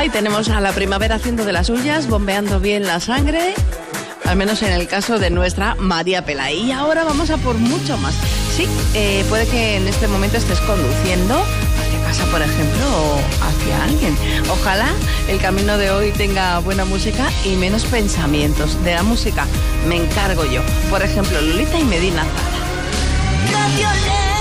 Ahí tenemos a la primavera haciendo de las suyas, bombeando bien la sangre, al menos en el caso de nuestra María Pelae. Y ahora vamos a por mucho más. Sí, puede que en este momento estés conduciendo hacia casa, por ejemplo, o hacia alguien. Ojalá el camino de hoy tenga buena música y menos pensamientos. De la música me encargo yo. Por ejemplo, Lolita y Medina Zara. No violé